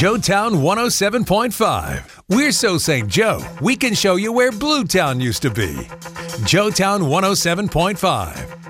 Joetown 107.5. We're so St. Joe, we can show you where Bluetown used to be. Joetown 107.5.